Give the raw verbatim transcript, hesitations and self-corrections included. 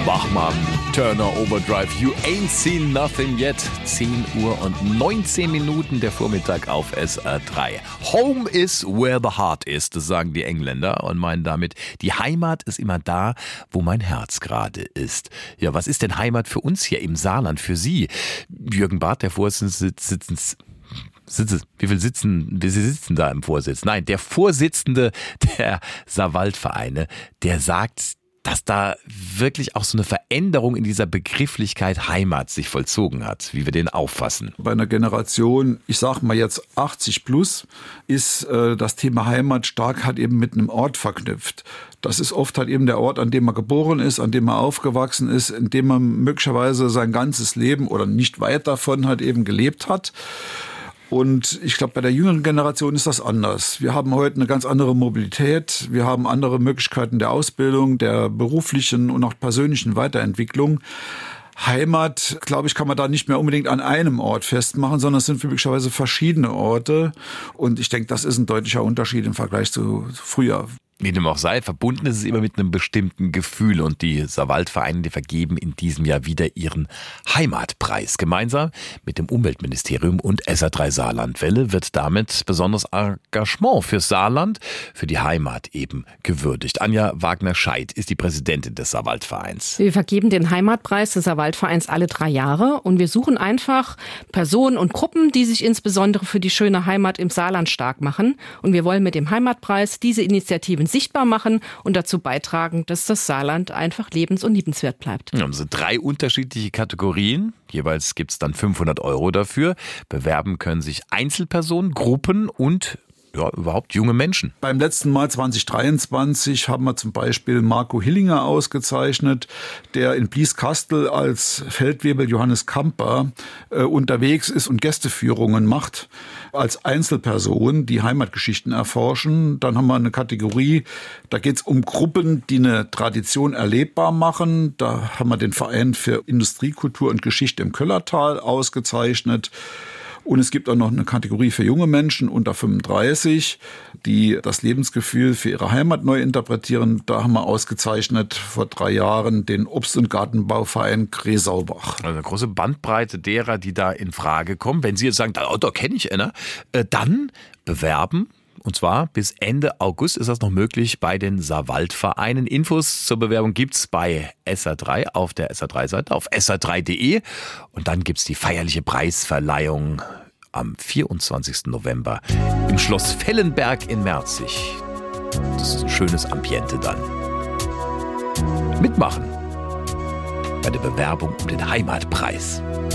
Bachmann, Turner Overdrive, You Ain't Seen Nothing Yet. zehn Uhr und neunzehn Minuten der Vormittag auf S R drei. Home is where the heart is, das sagen die Engländer und meinen damit, die Heimat ist immer da, wo mein Herz gerade ist. Ja, was ist denn Heimat für uns hier im Saarland, für Sie? Jürgen Barth, der Vorsitzende, sitzens Sitze, wie viel sitzen, wie Sie sitzen da im Vorsitz? Nein, der Vorsitzende der Saarwaldvereine, der sagt, dass da wirklich auch so eine Veränderung in dieser Begrifflichkeit Heimat sich vollzogen hat, wie wir den auffassen. Bei einer Generation, ich sag mal jetzt achtzig plus, ist äh, das Thema Heimat stark halt eben mit einem Ort verknüpft. Das ist oft halt eben der Ort, an dem man geboren ist, an dem man aufgewachsen ist, in dem man möglicherweise sein ganzes Leben oder nicht weit davon halt eben gelebt hat. Und ich glaube, bei der jüngeren Generation ist das anders. Wir haben heute eine ganz andere Mobilität. Wir haben andere Möglichkeiten der Ausbildung, der beruflichen und auch persönlichen Weiterentwicklung. Heimat, glaube ich, kann man da nicht mehr unbedingt an einem Ort festmachen, sondern es sind möglicherweise verschiedene Orte. Und ich denke, das ist ein deutlicher Unterschied im Vergleich zu früher. Wie dem auch sei, verbunden ist es immer mit einem bestimmten Gefühl und die Saarwaldvereine, die vergeben in diesem Jahr wieder ihren Heimatpreis. Gemeinsam mit dem Umweltministerium und S R drei Saarlandwelle wird damit besonders Engagement fürs Saarland, für die Heimat eben gewürdigt. Anja Wagner-Scheidt ist die Präsidentin des Saarwaldvereins. Wir vergeben den Heimatpreis des Saarwaldvereins alle drei Jahre und wir suchen einfach Personen und Gruppen, die sich insbesondere für die schöne Heimat im Saarland stark machen. Und wir wollen mit dem Heimatpreis diese Initiativen sichtbar machen und dazu beitragen, dass das Saarland einfach lebens- und liebenswert bleibt. Wir haben so drei unterschiedliche Kategorien. Jeweils gibt es dann fünfhundert Euro dafür. Bewerben können sich Einzelpersonen, Gruppen und ja, überhaupt junge Menschen. Beim letzten Mal zwanzig dreiundzwanzig haben wir zum Beispiel Marco Hillinger ausgezeichnet, der in Blieskastel als Feldwebel Johannes Kamper äh, unterwegs ist und Gästeführungen macht als Einzelperson, die Heimatgeschichten erforschen. Dann haben wir eine Kategorie, da geht es um Gruppen, die eine Tradition erlebbar machen. Da haben wir den Verein für Industrie, Kultur und Geschichte im Köllertal ausgezeichnet. Und es gibt auch noch eine Kategorie für junge Menschen unter fünfunddreißig, die das Lebensgefühl für ihre Heimat neu interpretieren. Da haben wir ausgezeichnet vor drei Jahren den Obst- und Gartenbauverein Gresaubach. Also eine große Bandbreite derer, die da in Frage kommen. Wenn Sie jetzt sagen, da, da kenne ich einer, dann bewerben. Und zwar bis Ende August ist das noch möglich bei den Saarwaldvereinen. Infos zur Bewerbung gibt's bei S R drei auf der S R drei Seite auf S R drei Punkt de. Und dann gibt's die feierliche Preisverleihung am vierundzwanzigsten November im Schloss Fellenberg in Merzig. Das ist ein schönes Ambiente dann. Mitmachen bei der Bewerbung um den Heimatpreis.